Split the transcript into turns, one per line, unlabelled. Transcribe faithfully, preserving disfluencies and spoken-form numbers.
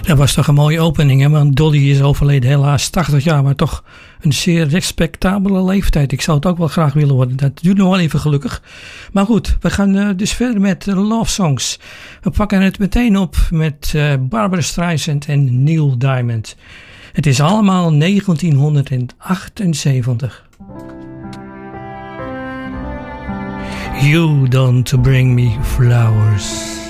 Dat was toch een mooie opening, hè? Want Dolly is overleden, helaas tachtig jaar, maar toch een zeer respectabele leeftijd. Ik zou het ook wel graag willen worden. Dat duurt nog wel even gelukkig. Maar goed, we gaan uh, dus verder met uh, Love Songs. We pakken het meteen op met uh, Barbra Streisand en Neil Diamond. Het is allemaal negentienhonderdachtenzeventig. You don't bring me flowers.